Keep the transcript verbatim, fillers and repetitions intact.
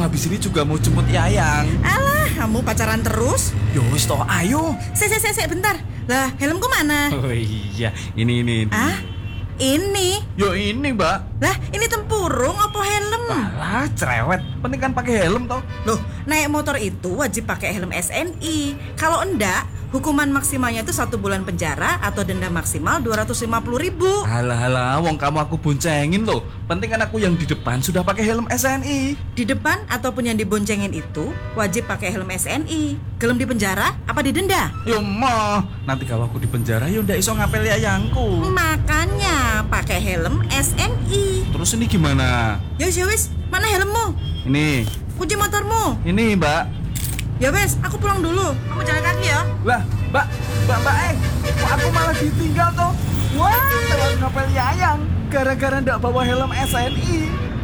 habis ini juga mau jemput Yayang. Alah, kamu pacaran terus? Yo wis toh, ayo. Sek, sek, sek, sek, bentar. Lah, helmku mana? Oh iya, ini ini. Ah, ini? Yo ini, Mbak. Lah, ini tempurung apa helm? Alah, cerewet. Penting kan pakai helm toh. Loh, naik motor itu wajib pakai helm S N I. Kalau enggak, hukuman maksimalnya itu satu bulan penjara atau denda maksimal dua ratus lima puluh ribu. Alah, alah, wong kamu aku boncengin loh. Penting kan aku yang di depan sudah pakai helm S N I. Di depan ataupun yang diboncengin itu wajib pakai helm S N I. Gelem di penjara apa didenda? Yo mah, nanti kalau aku di penjara yo ndak iso ngapel Yayangku. Makanya pakai helm S N I. Terus ini gimana? Yowis, yowis, mana helmmu? Ini, Kunci motormu. ini Mbak. Ya wes, aku pulang dulu. Kamu jalan kaki ya. Lah, Mbak, Mbak, Mbak, eh, kok aku malah ditinggal toh? Wah, telat ngapel Yayang gara-gara ndak bawa helm S N I.